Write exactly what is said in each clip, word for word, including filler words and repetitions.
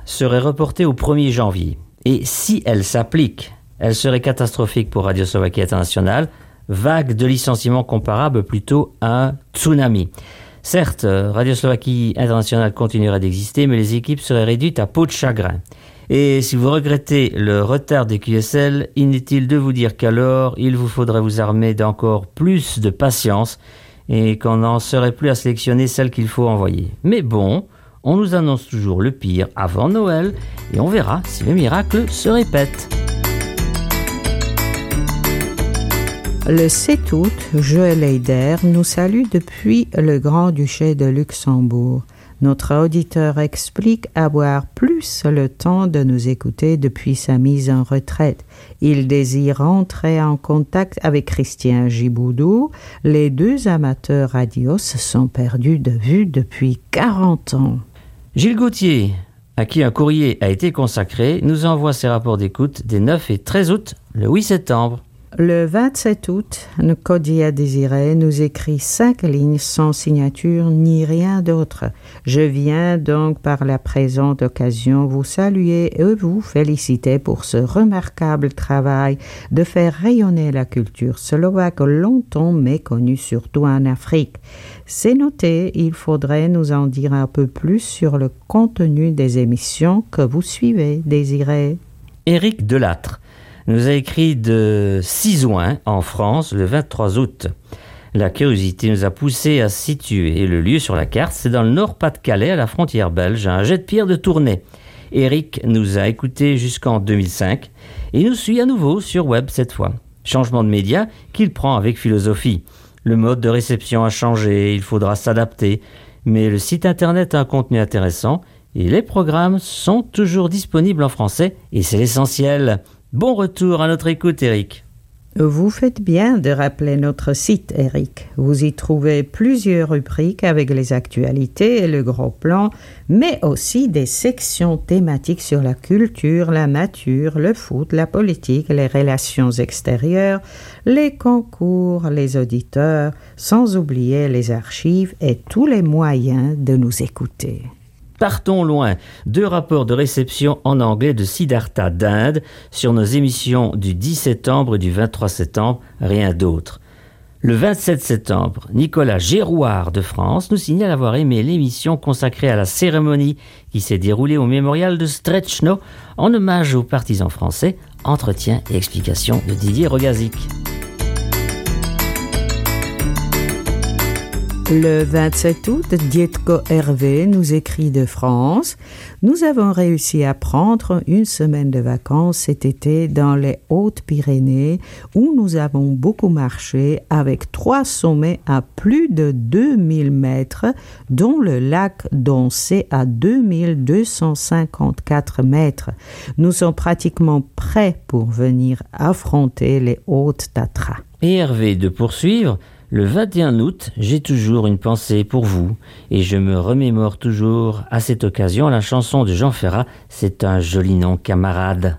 serait reportée au premier janvier. Et si elle s'applique, elle serait catastrophique pour Radio Slovaquie Internationale, vague de licenciements comparable plutôt à un tsunami. Certes, Radio Slovaquie Internationale continuerait d'exister, mais les équipes seraient réduites à peau de chagrin. Et si vous regrettez le retard des Q S L, inutile de vous dire qu'alors, il vous faudrait vous armer d'encore plus de patience et qu'on n'en serait plus à sélectionner celles qu'il faut envoyer. Mais bon, on nous annonce toujours le pire avant Noël et on verra si le miracle se répète. Le sept août, Joël Heider nous salue depuis le Grand-Duché de Luxembourg. Notre auditeur explique avoir plus le temps de nous écouter depuis sa mise en retraite. Il désire entrer en contact avec Christian Giboudou. Les deux amateurs radios se sont perdus de vue depuis quarante ans. Gilles Gauthier, à qui un courrier a été consacré, nous envoie ses rapports d'écoute des neuf et treize août, le huit septembre. Le vingt-sept août, Kodia Désiré nous écrit cinq lignes sans signature ni rien d'autre. Je viens donc par la présente occasion vous saluer et vous féliciter pour ce remarquable travail de faire rayonner la culture slovaque longtemps méconnue, surtout en Afrique. C'est noté, il faudrait nous en dire un peu plus sur le contenu des émissions que vous suivez, Désiré. Éric Delattre nous a écrit de Sizouin, en France, le vingt-trois août. La curiosité nous a poussé à situer le lieu sur la carte. C'est dans le Nord-Pas-de-Calais, à la frontière belge, à un jet de pierre de Tournai. Éric nous a écoutés jusqu'en deux mille cinq et nous suit à nouveau sur web cette fois. Changement de média qu'il prend avec philosophie. Le mode de réception a changé, il faudra s'adapter. Mais le site internet a un contenu intéressant et les programmes sont toujours disponibles en français et c'est l'essentiel. Bon retour à notre écoute, Eric. Vous faites bien de rappeler notre site, Eric. Vous y trouvez plusieurs rubriques avec les actualités et le gros plan, mais aussi des sections thématiques sur la culture, la nature, le foot, la politique, les relations extérieures, les concours, les auditeurs, sans oublier les archives et tous les moyens de nous écouter. Partons loin, deux rapports de réception en anglais de Siddhartha d'Inde sur nos émissions du dix septembre et du vingt-trois septembre, rien d'autre. Le vingt-sept septembre, Nicolas Gérouard de France nous signale avoir aimé l'émission consacrée à la cérémonie qui s'est déroulée au mémorial de Strechno en hommage aux partisans français, entretien et explication de Didier Rogazic. Le vingt-sept août, Dietko Hervé nous écrit de France. Nous avons réussi à prendre une semaine de vacances cet été dans les Hautes-Pyrénées où nous avons beaucoup marché avec trois sommets à plus de deux mille mètres, dont le lac Doncé à deux mille deux cent cinquante-quatre mètres. Nous sommes pratiquement prêts pour venir affronter les Hautes-Tatras. Et Hervé de poursuivre. Le vingt et un août, j'ai toujours une pensée pour vous et je me remémore toujours à cette occasion la chanson de Jean Ferrat, c'est un joli nom camarade.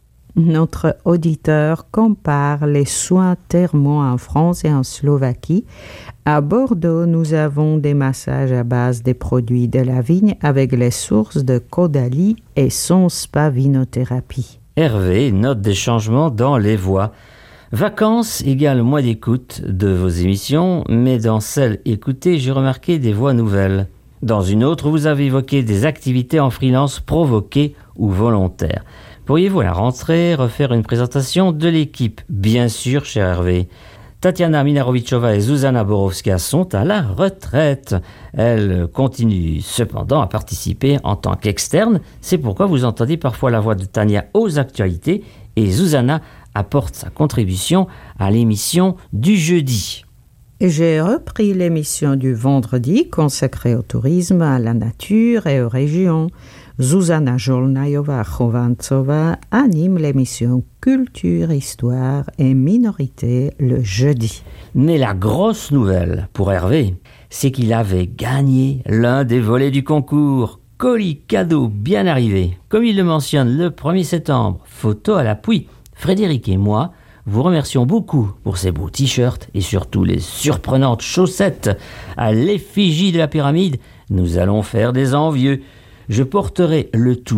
Notre auditeur compare les soins thermaux en France et en Slovaquie. À Bordeaux, nous avons des massages à base des produits de la vigne avec les sources de Caudalie et son spa-vinothérapie. Hervé note des changements dans les voix. Vacances égale moins d'écoute de vos émissions, mais dans celles écoutées, j'ai remarqué des voix nouvelles. Dans une autre, vous avez évoqué des activités en freelance provoquées ou volontaires. Pourriez-vous à la rentrée refaire une présentation de l'équipe? Bien sûr, cher Hervé. Tatiana Minarovichova et Zuzana Borowska sont à la retraite. Elles continuent cependant à participer en tant qu'externes. C'est pourquoi vous entendez parfois la voix de Tania aux actualités et Zuzana apporte sa contribution à l'émission du jeudi. J'ai repris l'émission du vendredi consacrée au tourisme, à la nature et aux régions. Zuzana Jolnayova-Chovancova anime l'émission Culture, Histoire et Minorité le jeudi. Mais la grosse nouvelle pour Hervé, c'est qu'il avait gagné l'un des volets du concours. Colis cadeau bien arrivé. Comme il le mentionne le premier septembre, photo à l'appui. Frédéric et moi vous remercions beaucoup pour ces beaux t-shirts et surtout les surprenantes chaussettes à l'effigie de la pyramide. Nous allons faire des envieux. Je porterai le tout